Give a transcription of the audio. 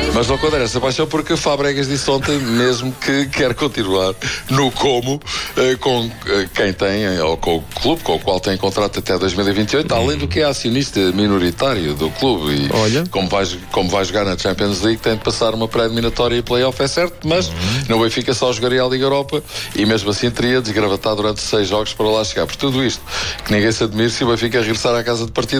Mas não conta essa paixão porque Fabregas disse ontem mesmo que quer continuar no Como com quem tem, ou com o clube com o qual tem contrato até 2028, além do que é acionista minoritário do clube. E olha, como vai jogar na Champions League, tem de passar uma pré-eliminatória e play-off, é certo, mas no Benfica só jogaria a Liga Europa e mesmo assim teria desgravatado durante 6 jogos para lá chegar. Por tudo isto, que ninguém se admire se o Benfica regressar à casa de partida